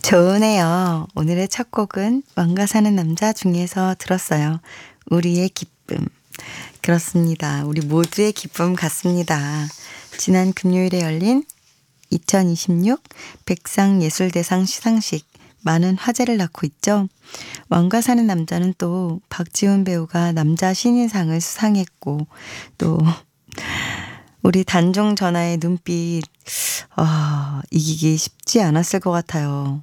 좋으네요. 오늘의 첫 곡은 왕가 사는 남자 중에서 들었어요. 우리의 기쁨. 그렇습니다. 우리 모두의 기쁨 같습니다. 지난 금요일에 열린 2026 백상예술대상 시상식 많은 화제를 낳고 있죠. 왕가 사는 남자는 또 박지훈 배우가 남자 신인상을 수상했고 또 우리 단종 전하의 눈빛 이기기 쉽지 않았을 것 같아요.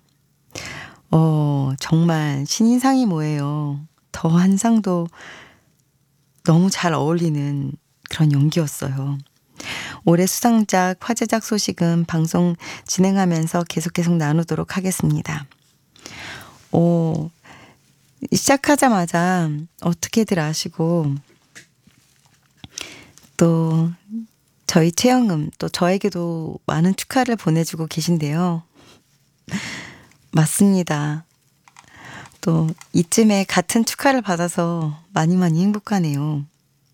정말 신인상이 뭐예요. 더 한 상도 너무 잘 어울리는 그런 연기였어요. 올해 수상작, 화제작 소식은 방송 진행하면서 계속 나누도록 하겠습니다. 시작하자마자 어떻게들 아시고 또 저희 최영음 또 저에게도 많은 축하를 보내주고 계신데요. 맞습니다. 또 이쯤에 같은 축하를 받아서 많이 행복하네요.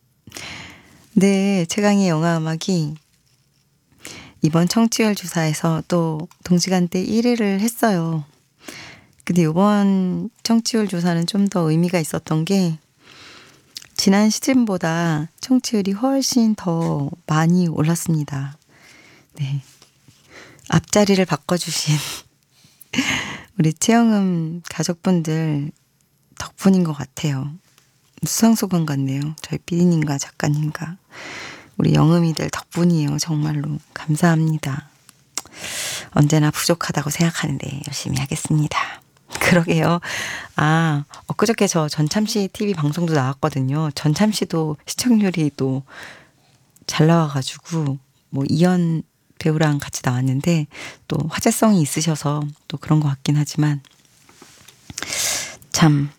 네, 최강의 영화음악이 이번 청취율 조사에서 또 동시간대 1위를 했어요. 근데 이번 청취율 조사는 좀 더 의미가 있었던 게 지난 시즌보다 청취율이 훨씬 더 많이 올랐습니다. 네, 앞자리를 바꿔주신 우리 최영음 가족분들 덕분인 것 같아요. 수상소감 같네요. 저희 피디님과 작가님과 우리 영음이들 덕분이에요. 정말로 감사합니다. 언제나 부족하다고 생각하는데 열심히 하겠습니다. 그러게요. 엊그저께 저 전참시 TV 방송도 나왔거든요. 전참시도 시청률이 또 잘 나와가지고 뭐 이연 배우랑 같이 나왔는데 또 화제성이 있으셔서 또 그런 것 같긴 하지만 참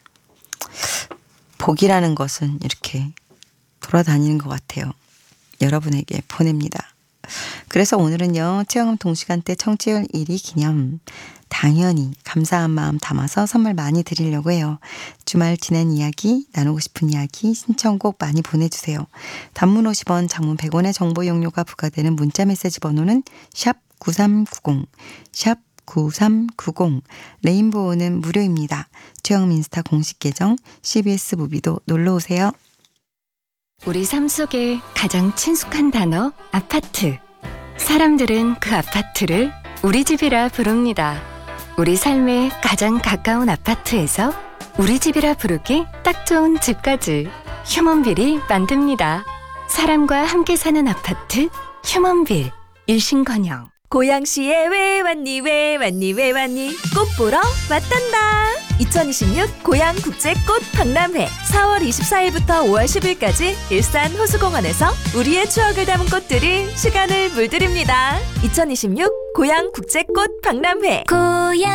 복이라는 것은 이렇게 돌아다니는 것 같아요. 여러분에게 보냅니다. 그래서 오늘은요. 최영음 동시간대 청취율 1위 기념 당연히 감사한 마음 담아서 선물 많이 드리려고 해요. 주말 지난 이야기, 나누고 싶은 이야기, 신청곡 많이 보내주세요. 단문 50원, 장문 100원의 정보 용료가 부과되는 문자메시지 번호는 샵 9390, 샵 9390. 레인보우는 무료입니다. 최영음 인스타 공식 계정 CBS 무비도 놀러오세요. 우리 삶 속에 가장 친숙한 단어 아파트. 사람들은 그 아파트를 우리 집이라 부릅니다. 우리 삶에 가장 가까운 아파트에서 우리 집이라 부르기 딱 좋은 집까지 휴먼빌이 만듭니다. 사람과 함께 사는 아파트 휴먼빌. 일신건영. 고양시에 왜 왔니 꽃 보러 왔단다. 2026 고양국제꽃 박람회 4월 24일부터 5월 10일까지 일산 호수공원에서 우리의 추억을 담은 꽃들이 시간을 물들입니다. 2026 고양국제꽃 박람회.